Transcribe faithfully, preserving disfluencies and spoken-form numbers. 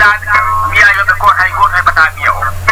miya yo be ko hay goto hay bata miya o